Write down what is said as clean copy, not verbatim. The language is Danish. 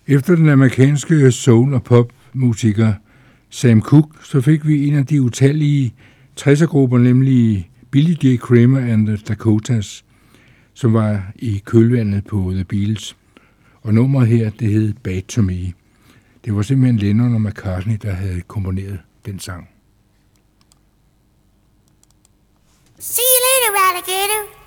Efter den amerikanske soul- og popmusiker Sam Cooke, så fik vi en af de utallige 60'er-grupper, nemlig Billy J. Kramer and the Dakotas, som var i kølvandet på The Beatles. Og nummeret her, det hed Bad to Me. Det var simpelthen Lennon og McCartney, der havde komponeret den sang. See you later, alligator.